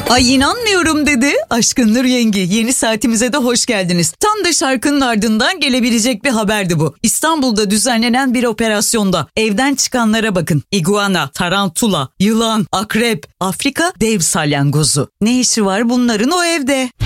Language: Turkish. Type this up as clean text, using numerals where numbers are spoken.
Ay inanmıyorum dedi. Aşkın Nur Yengi. Yeni saatimize de hoş geldiniz. Tam da şarkının ardından gelebilecek bir haberdi bu. İstanbul'da düzenlenen bir operasyonda evden çıkanlara bakın. İguana, tarantula, yılan, akrep, Afrika dev salyangozu. Ne işi var bunların o evde?